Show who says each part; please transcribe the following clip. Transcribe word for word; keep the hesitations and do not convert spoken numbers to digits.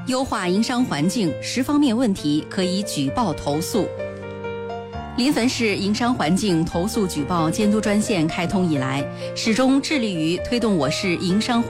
Speaker 1: 优化营商环境十方面问题可以举报投诉。临汾市营商环境投诉举报监督专线开通以来，始终致力于推动我市营商环